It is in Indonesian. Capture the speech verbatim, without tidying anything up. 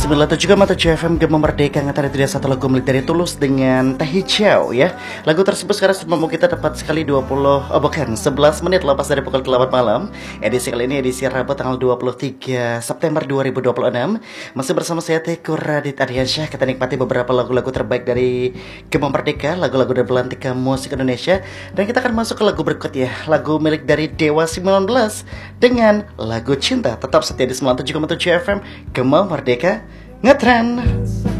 sembilan puluh tujuh koma tujuh F M Gema Merdeka ngetar itu dia satu lagu milik dari Tulus dengan Teh Hijau ya. Lagu tersebut sekarang sudah membawa kita tepat sekali dua puluh, oh bukan, sebelas menit lepas dari pukul delapan malam. Edisi kali ini edisi Rabu tanggal dua puluh tiga September dua ribu dua puluh enam. Masih bersama saya Teguh Radit Ardiansyah. Kita nikmati beberapa lagu-lagu terbaik dari Gema Merdeka, lagu-lagu dari belantika musik Indonesia. Dan kita akan masuk ke lagu berikut ya, lagu milik dari Dewa sembilan belas dengan lagu Cinta. Tetap setia di sembilan puluh tujuh koma tujuh F M Gema Merdeka Ngetren.